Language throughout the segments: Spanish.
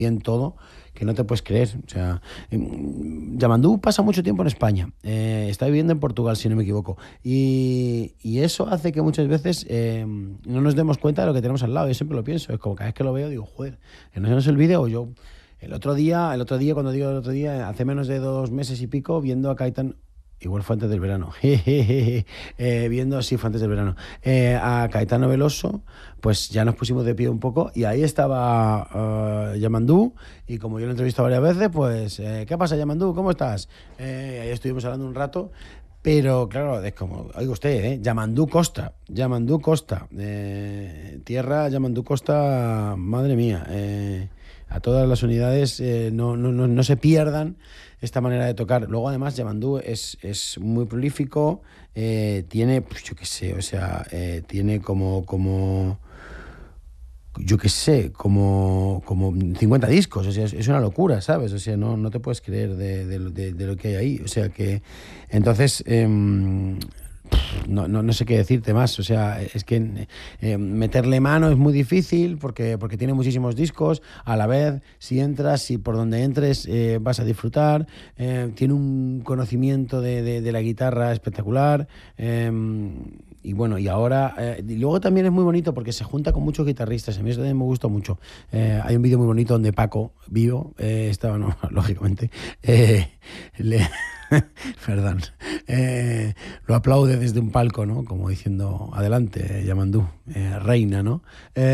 en todo, que no te puedes creer. O sea, Yamandú pasa mucho tiempo en España, está viviendo en Portugal, si no me equivoco, y eso hace que muchas veces no nos demos cuenta de lo que tenemos al lado. Yo siempre lo pienso, es como cada vez que lo veo digo, joder, que no se nos olvide. O yo, el otro día, cuando digo el otro día, hace menos de 2 meses y pico, viendo a Caetano. Igual fue antes del verano. Sí, fue antes del verano. A Caetano Veloso, pues ya nos pusimos de pie un poco y ahí estaba Yamandú, y como yo lo he entrevistado varias veces, pues, ¿qué pasa, Yamandú? ¿Cómo estás? Ahí estuvimos hablando un rato, pero claro, es como, oiga usted, Yamandú Costa, tierra Yamandú Costa, madre mía, a todas las unidades, no se pierdan esta manera de tocar. Luego además Yamandú es muy prolífico, tiene, pues, yo qué sé, o sea, tiene como yo qué sé, como 50 discos, o sea, es una locura, ¿sabes? O sea, no te puedes creer de lo que hay ahí, o sea que, entonces, no sé qué decirte más, o sea, es que meterle mano es muy difícil porque tiene muchísimos discos a la vez. Si entras, si por donde entres vas a disfrutar, tiene un conocimiento de la guitarra espectacular, y bueno, y ahora, y luego también es muy bonito porque se junta con muchos guitarristas. A mí eso también me gusta mucho. Hay un vídeo muy bonito donde Paco Vivo, estaba, no, lógicamente, le perdón, lo aplaude desde un palco, ¿no? Como diciendo, adelante, Yamandú, reina, ¿no?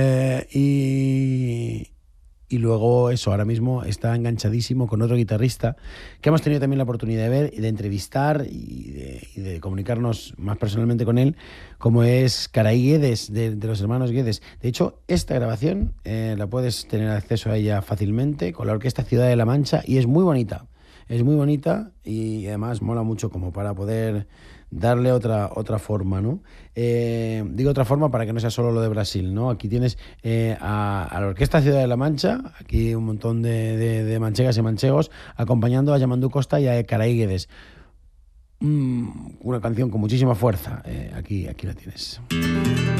Y luego eso, ahora mismo está enganchadísimo con otro guitarrista que hemos tenido también la oportunidad de ver y de entrevistar y de comunicarnos más personalmente con él, como es Caray Guedes, de los hermanos Guedes. De hecho, esta grabación la puedes tener acceso a ella fácilmente con la Orquesta Ciudad de la Mancha, y es muy bonita. Es muy bonita y además mola mucho como para poder darle otra forma, ¿no? Digo otra forma para que no sea solo lo de Brasil, ¿no? Aquí tienes a la Orquesta Ciudad de la Mancha, aquí un montón de manchegas y manchegos, acompañando a Yamandú Costa y a Caray Guedes. Una canción con muchísima fuerza. Aquí la tienes.